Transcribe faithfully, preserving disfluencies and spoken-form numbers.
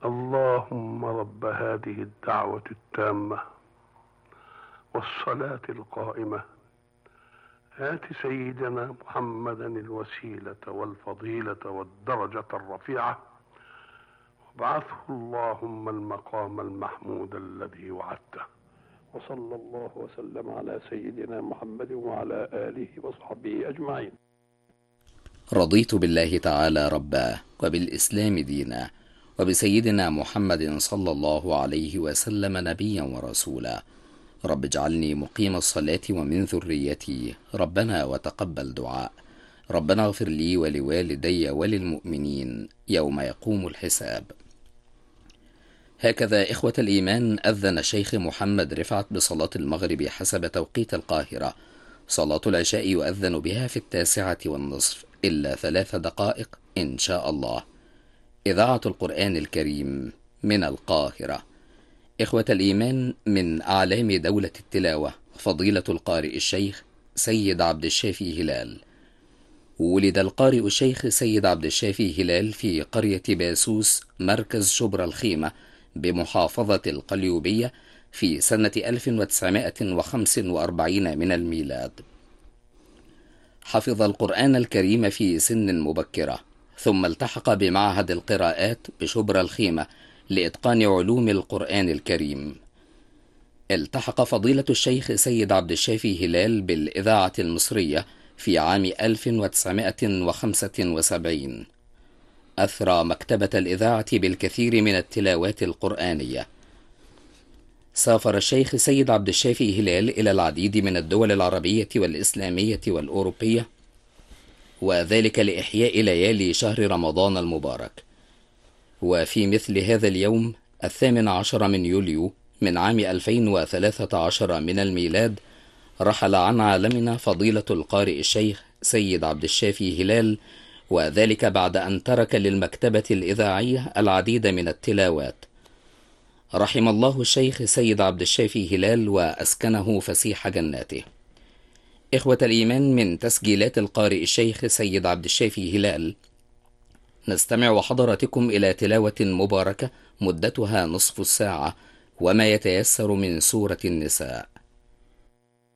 اللهم رب هذه الدعوة التامة والصلاة القائمة آت سيدنا محمدا الوسيلة والفضيلة والدرجة الرفيعة وابعثه اللهم المقام المحمود الذي وعدته. وصلى الله وسلم على سيدنا محمد وعلى آله وصحبه أجمعين. رضيت بالله تعالى ربا وبالإسلام دينا وبسيدنا محمد صلى الله عليه وسلم نبيا ورسولا. رب اجعلني مقيم الصلاة ومن ذريتي ربنا وتقبل دعاء. ربنا اغفر لي ولوالدي وللمؤمنين يوم يقوم الحساب. هكذا إخوة الإيمان أذن الشيخ محمد رفعت بصلاة المغرب حسب توقيت القاهرة. صلاة العشاء يؤذن بها في التاسعة والنصف إلا ثلاث دقائق إن شاء الله. إذاعة القرآن الكريم من القاهرة. إخوة الإيمان، من أعلام دولة التلاوة فضيلة القارئ الشيخ سيد عبد الشافي هلال. ولد القارئ الشيخ سيد عبد الشافي هلال في قرية باسوس مركز شبرا الخيمة بمحافظة القليوبية في سنة ألف وتسعمائة وخمسة وأربعين من الميلاد. حفظ القرآن الكريم في سن مبكرة، ثم التحق بمعهد القراءات بشبرا الخيمة لإتقان علوم القرآن الكريم. التحق فضيلة الشيخ سيد عبد الشافي هلال بالإذاعة المصرية في عام ألف وتسعمائة وخمسة وسبعين. أثرى مكتبة الإذاعة بالكثير من التلاوات القرآنية. سافر الشيخ سيد عبد الشافي هلال إلى العديد من الدول العربية والإسلامية والأوروبية، وذلك لإحياء ليالي شهر رمضان المبارك. وفي مثل هذا اليوم الثامن عشر من يوليو من عام ألفين وثلاثة عشر من الميلاد رحل عن عالمنا فضيلة القارئ الشيخ سيد عبد الشافي هلال، وذلك بعد أن ترك للمكتبة الإذاعية العديد من التلاوات. رحم الله الشيخ سيد عبد الشافي هلال وأسكنه فسيح جناته. إخوة الإيمان، من تسجيلات القارئ الشيخ سيد عبد الشافي هلال نستمع وحضراتكم إلى تلاوة مباركة مدتها نصف الساعة وما يتيسر من سورة النساء.